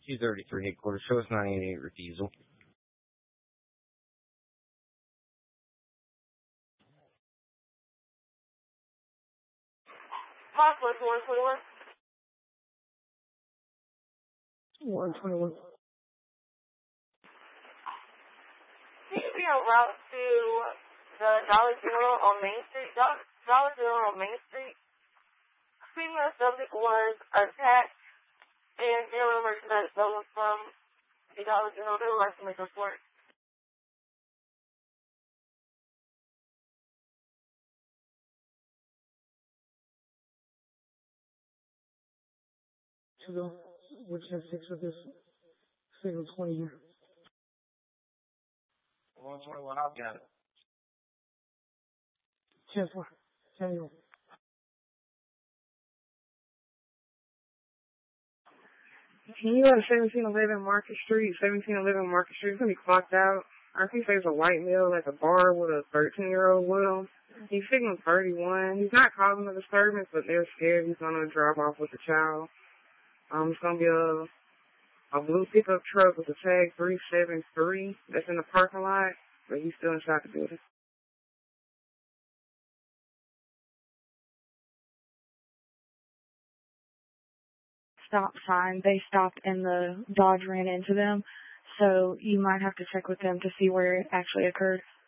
233 headquarters, show us 988 refusal. Possible 121. 121. Seems to be en route to the Dollar General on Main Street. Dollar General on Main Street. Female subject was attacked and general merchandise stolen from the Dollar General. They would like to make a report. To the, which has 6 of this signal 20 here. 121, I've got it. 10-4. 10-4. Can you go to 1711 Market Street? 1711 Market Street. It's going to be clocked out. I think there's a white male at the bar with a 13-year-old with him. He's signal 31. He's not causing a disturbance, but they're scared he's going to drive off with the child. It's going to be a blue pickup truck with a tag 373 that's in the parking lot, but he's still inside the building. Stop sign. They stopped and the Dodge ran into them, so you might have to check with them to see where it actually occurred.